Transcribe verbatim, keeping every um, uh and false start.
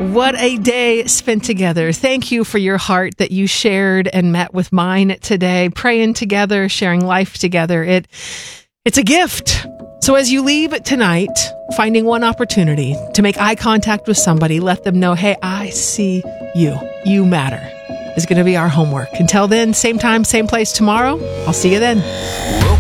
What a day spent together. Thank you for your heart that you shared and met with mine today, praying together, sharing life together. It, it's a gift. So as you leave tonight, finding one opportunity to make eye contact with somebody, let them know, hey, I see you. You matter. Is going to be our homework. Until then, same time, same place tomorrow. I'll see you then.